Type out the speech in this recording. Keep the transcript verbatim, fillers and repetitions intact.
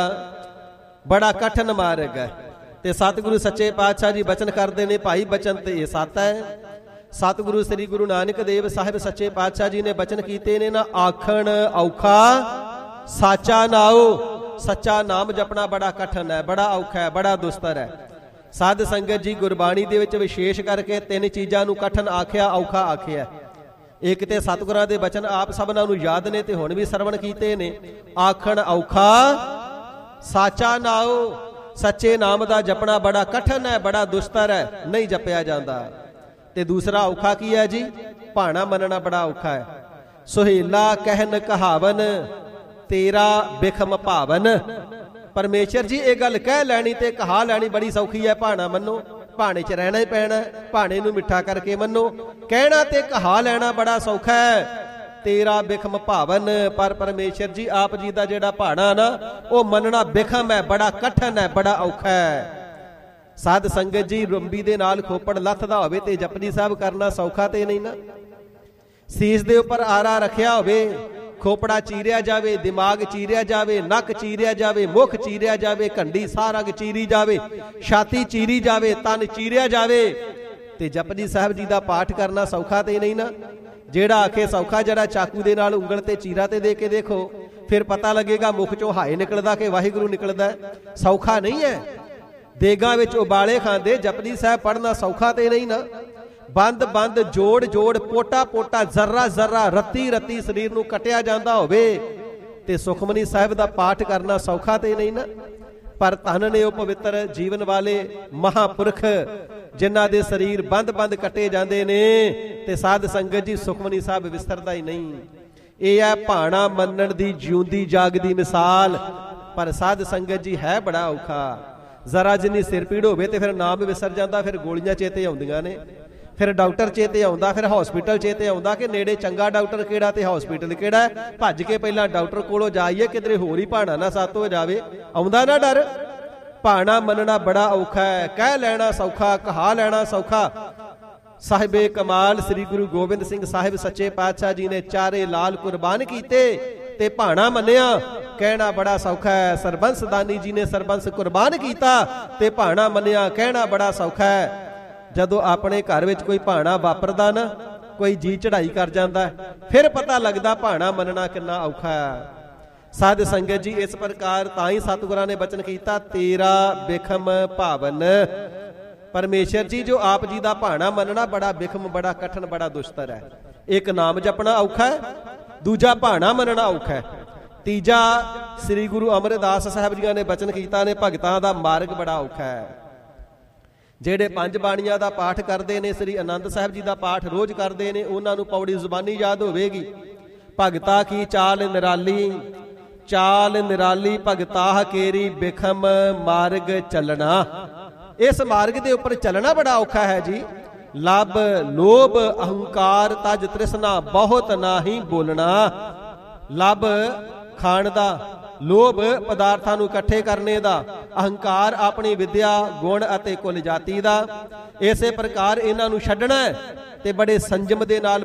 बड़ा कठिन मार्ग है। ते सतगुरु सच्चे पातशाह जी बचन करते ने भाई बचन ते ये सत है। सतगुरु श्री गुरु नानक देव साहिब सच्चे पातशाह जी ने बचन कीते ने ना आखण औखा साचा नाओ। सच्चा नाम जपना बड़ा कठिन है, बड़ा औखा है, बड़ा दुस्तर है। साध संगत जी गुरबाणी दे विच विशेष करके तीन चीज़ां नूं कठिन आख्या औखा आख्या। एक ते सतगुरां दे बचन आप सबनां नूं याद ने ते हुण भी सरवण कीते ने। आखण औखा साचा नाओ। सच्चे नाम दा जपना बड़ा कठिन है, बड़ा दुस्तर है, नहीं जपिया जाता। ते दूसरा औखा की है जी, भाणा मनना बड़ा औखा है। सुहेला कहन कहावन तेरा बिखम भावन। परमेश्वर जी ये गल कह लैनी ते कहा लैनी बड़ी सौखी है। भाणा मनो, भाणे च रहना ही पैना, भाणे नूं मिठा करके मनो। कहना ते कहा लैना बड़ा सौखा है, तेरा बिखम भावन। पर परमेश्वर जी आप जी का जिहड़ा भाणा ना वो मनना बिखम है, बड़ा कठिन है, बड़ा औखा है। साध संगत जी रंबी दे नाल खोपड़ लथदा होवे ते जपजी साहब करना सौखा ते नहीं ना। सीस दे उपर आरा रखिया होवे, खोपड़ा चीरिया जावे, दिमाग चीरिया जावे, नक चीरिया जावे, मुख चीरिया जावे, घंडी सारंग चीरी जावे, छाती चीरी जावे, तन चीरिया जावे, ते जपजी साहब जी का पाठ करना सौखा ते नहीं ना। जेड़ा आखे सौखा, जरा चाकू दे नाल उंगल ते चीरा ते दे के देखो, फिर पता लगेगा मुख चों हाए निकलदा कि वाहिगुरू निकलदा है। सौखा नहीं है। देगां विच उबाले खांदे जपजी साहब पढ़ना सौखा ते नहीं ना। बंद बंद जोड़ जोड़ पोटा पोटा जर्रा जर्रा रत्ती रत्ती शरीर नूं कटिया जांदा होवे ते सुखमनी साहिब दा पाठ करना सौखा ते नहीं ना। पर धन ने वो पवित्र जीवन वाले महापुरख जिन्हां दे शरीर बंद बंद कटे जांदे ने ते साध संगत जी सुखमनी साहिब विसरदा ही नहीं। ये है भाणा मनण दी जिउंदी जागदी मिसाल। पर साध संगत जी है बड़ा औखा। जरा जिन्नी सिर पीड़ होवे ते फिर नाम विसर जांदा, फिर गोलियां चेते आउंदियां ने, फिर डॉक्टर चेते आउंदा, फिर हॉस्पिटल चेते आउंदा कि नेड़े चंगा डॉक्टर किहड़ा ते हॉस्पिटल किहड़ा है। भज के पहला डॉक्टर कोलों जाइए, किधरे होर ही भाणा ना सत हो जावे। आउंदा ना डर। भाणा मनना बड़ा औखा है, कह लैना सौखा, कहा लैना सौखा। साहिबे कमाल श्री गुरु गोबिंद सिंह साहिब सच्चे पातशाह जी ने चारे लाल कुर्बान कीते ते भाणा मन्निया, कहना बड़ा सौखा है। सरबंस दानी जी ने सरबंस कुर्बान किया ते भाणा मन्निया, कहना बड़ा सौखा है। जदों अपने घर में कोई भाणा वापरदा ना, कोई जी चढ़ाई कर जाता है, फिर पता लगता भाणा मनना कितना औखा है। साध संगत जी इस प्रकार ताई सतगुरां ने बचन किया, तेरा बिखम भावन। परमेश्वर जी जो आप जी का भाणा मनना बड़ा बिखम, बड़ा कठिन, बड़ा दुस्तर है। एक नाम जपना औखा है, दूजा भाणा मनना औखा है, तीजा श्री गुरु अमरदास साहब जी ने बचन किया ने भगतां दा मार्ग बड़ा औखा है। ਜਿਹੜੇ पंज बाणियां ਦਾ पाठ करते हैं, श्री आनंद साहब जी का पाठ रोज़ करते हैं, उन्होंने पौड़ी जुबानी याद होगी। भगता की चाल निराली, चाल निराली भगता केरी बिखम मार्ग चलना। इस मार्ग के उपर चलना बड़ा औखा है जी। लब लोभ अहंकार तज तृष्णा बहुत नाही बोलना। लब खाण दा, लोभ पदार्थां नूं इकट्ठे करने दा, अहंकार अपनी विद्या गुण अते कुल जाति दा। इसे प्रकार इन्हां नूं छड्डना है ते बड़े संयम दे नाल